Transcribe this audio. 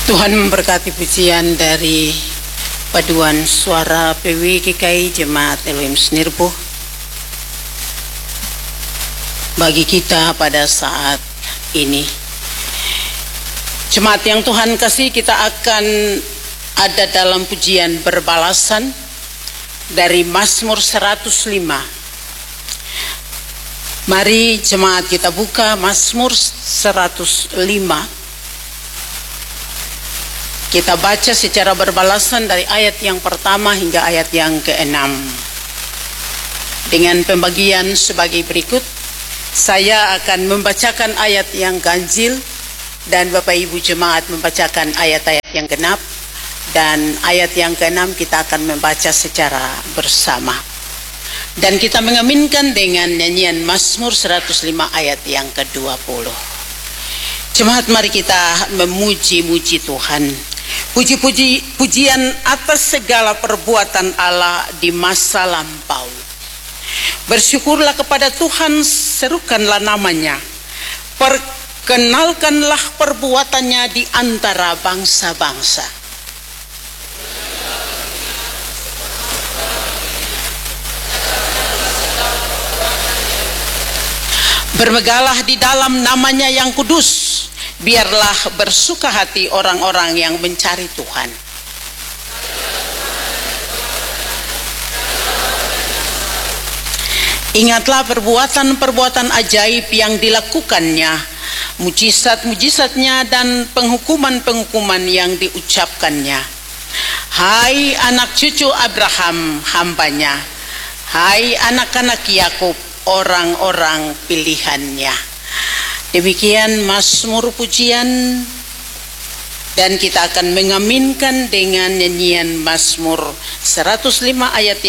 Tuhan memberkati pujian dari paduan suara PWGKI Jemaat Elohim Senirboh bagi kita pada saat ini. Jemaat yang Tuhan kasih, kita akan ada dalam pujian berbalasan dari Mazmur 105. Mari jemaat kita buka Mazmur 105. Kita baca secara berbalasan dari ayat yang pertama hingga ayat yang ke-6. Dengan pembagian sebagai berikut. Saya akan membacakan ayat yang ganjil dan Bapak Ibu jemaat membacakan ayat-ayat yang genap, dan ayat yang ke-6 kita akan membaca secara bersama. Dan kita mengaminkan dengan nyanyian Mazmur 105 ayat yang ke-20. Jemaat, mari kita memuji-muji Tuhan. Pujian atas segala perbuatan Allah di masa lampau. Bersyukurlah kepada Tuhan, serukanlah namanya. Perkenalkanlah perbuatannya di antara bangsa-bangsa. Bermegahlah di dalam namanya yang kudus. Biarlah bersuka hati orang-orang yang mencari Tuhan. Ingatlah perbuatan-perbuatan ajaib yang dilakukannya, mujizat-mujizatnya dan penghukuman-penghukuman yang diucapkannya. Hai anak cucu Abraham hambanya, hai anak-anak Yakub orang-orang pilihannya. Demikian Mazmur pujian, dan kita akan mengaminkan dengan nyanyian Mazmur 105 ayat